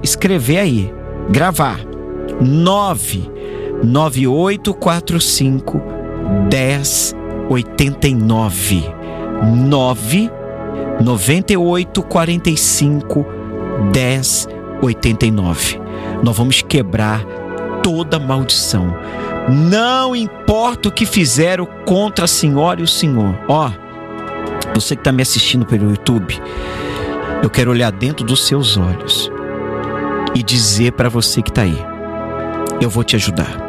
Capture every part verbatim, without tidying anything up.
escrever aí, gravar. nove nove oito quatro cinco um zero oito nove. nove nove oito quatro cinco um zero oito nove. Nós vamos quebrar toda maldição. Não importa o que fizeram contra a senhora e o senhor. Ó, você que está me assistindo pelo YouTube, eu quero olhar dentro dos seus olhos e dizer para você que está aí: eu vou te ajudar.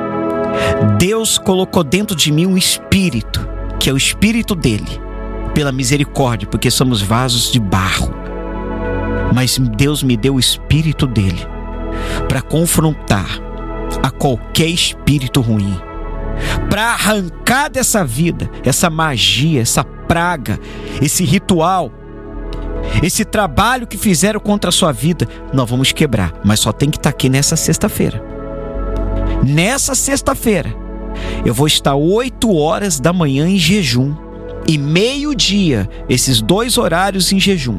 Deus colocou dentro de mim um espírito, que é o espírito dele, pela misericórdia, porque somos vasos de barro. Mas Deus me deu o espírito dele para confrontar a qualquer espírito ruim, para arrancar dessa vida essa magia, essa praga, esse ritual, esse trabalho que fizeram contra a sua vida. Nós vamos quebrar, mas só tem que estar aqui nessa sexta-feira. Nessa sexta-feira eu vou estar oito horas da manhã em jejum e meio-dia, esses dois horários em jejum.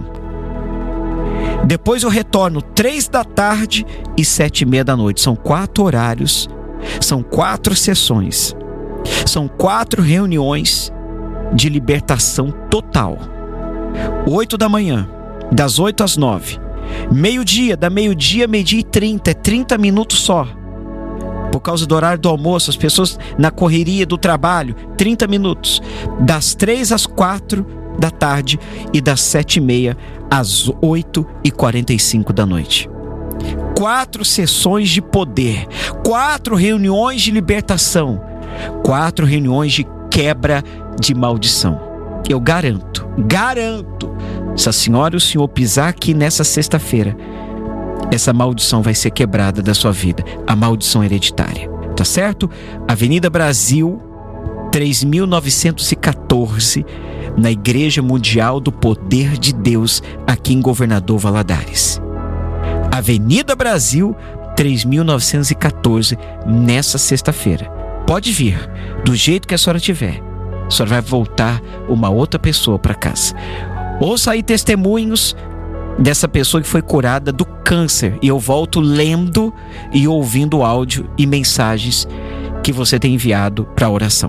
Depois eu retorno três da tarde e sete e meia da noite. São quatro horários, são quatro sessões, são quatro reuniões de libertação total. Oito da manhã, das oito às nove. Meio-dia, da meio-dia, meio-dia e trinta, é trinta minutos só. Por causa do horário do almoço, as pessoas na correria do trabalho, trinta minutos. Das três às quatro da tarde e das sete e meia às oito e quarenta e cinco da noite. Quatro sessões de poder, quatro reuniões de libertação, quatro reuniões de quebra de maldição. Eu garanto, garanto, se a senhora e o senhor pisar aqui nessa sexta-feira, essa maldição vai ser quebrada da sua vida, a maldição hereditária, tá certo? Avenida Brasil, três mil novecentos e quatorze, na Igreja Mundial do Poder de Deus, aqui em Governador Valadares. Avenida Brasil, três mil novecentos e quatorze, nessa sexta-feira. Pode vir, do jeito que a senhora tiver. A senhora vai voltar uma outra pessoa para casa. Ouça aí testemunhos dessa pessoa que foi curada do câncer, e eu volto lendo e ouvindo áudio e mensagens que você tem enviado para oração.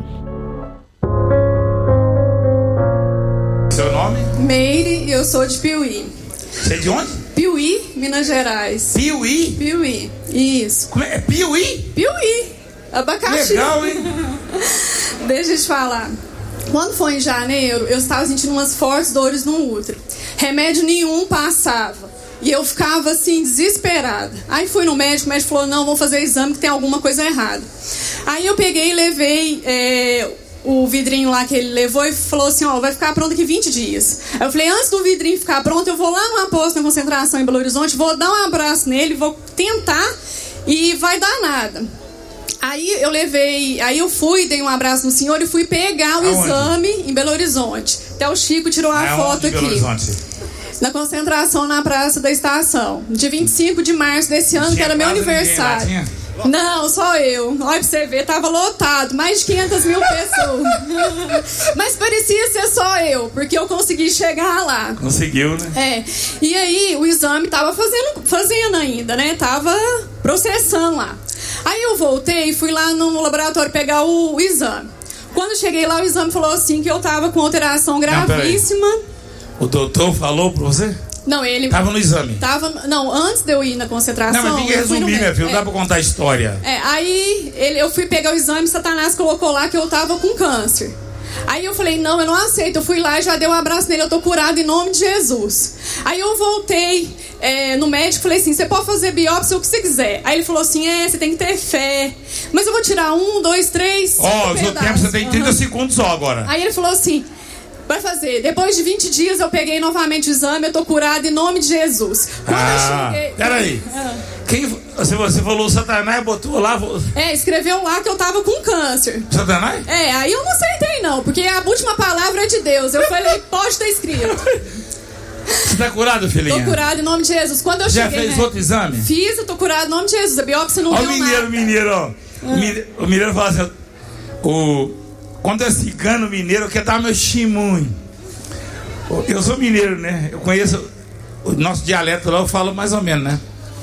Seu nome? Meire, e eu sou de Piuí. Você é de onde? Piuí, Minas Gerais. Piuí? Piuí, isso. Como é? Piuí? Piuí, abacaxi. Legal, hein? Deixa eu te falar. Quando foi em janeiro, eu estava sentindo umas fortes dores no útero. Remédio nenhum passava. E eu ficava assim, desesperada. Aí fui no médico, o médico falou: não, vou fazer exame que tem alguma coisa errada. Aí eu peguei e levei é, o vidrinho lá que ele levou e falou assim: ó, vai ficar pronto daqui vinte dias. Aí eu falei: antes do vidrinho ficar pronto, eu vou lá no aposto na concentração em Belo Horizonte, vou dar um abraço nele, vou tentar e vai dar nada. Aí eu levei, aí eu fui, dei um abraço no senhor e fui pegar o Aonde? exame em Belo Horizonte. Até o Chico tirou a Aonde, foto aqui. Belo Horizonte? Na concentração na Praça da Estação, dia vinte e cinco de março desse ano, que era meu aniversário. Ninguém, Não, só eu. Olha pra você ver, tava lotado, mais de quinhentas mil pessoas. Mas parecia ser só eu, porque eu consegui chegar lá. Conseguiu, né? É. E aí o exame tava fazendo, fazendo ainda, né? Tava processando lá. Aí eu voltei e fui lá no laboratório pegar o, o exame. Quando cheguei lá, o exame falou assim que eu tava com alteração gravíssima. Não, o doutor falou pra você? Não, ele... Tava no exame. Tava, não, antes de eu ir na concentração... Não, mas tem que resumir, minha filha, não é. dá pra contar a história. É, aí ele, eu fui pegar o exame, Satanás colocou lá que eu tava com câncer. Aí eu falei: não, eu não aceito. Eu fui lá e já dei um abraço nele, eu tô curado em nome de Jesus. Aí eu voltei é, no médico, falei assim: você pode fazer biópsia o que você quiser. Aí ele falou assim: é, você tem que ter fé. Mas eu vou tirar um, dois, três... Ó, o seu tempo, você tem trinta uhum. segundos só agora. Aí ele falou assim: vai fazer. Depois de vinte dias eu peguei novamente o exame, eu tô curado em nome de Jesus. Quando ah, eu cheguei... peraí. Ah. Quem, você, você falou Satanás, botou lá... É, escreveu lá que eu tava com câncer. Satanás? É, aí eu não aceitei não, porque a última palavra é de Deus. Eu falei: pode estar escrito. Você tá curado, filhinha? Tô curado em nome de Jesus. Quando eu Já cheguei... fez né, outro exame? Fiz, eu tô curado em nome de Jesus. A biópsia não ó deu o mineiro, nada. o mineiro, ó. O mineiro, o mineiro fala assim: o, quando é cigano mineiro, quer dar meu chimunho. Eu sou mineiro, né? Eu conheço o nosso dialeto lá, eu falo mais ou menos, né?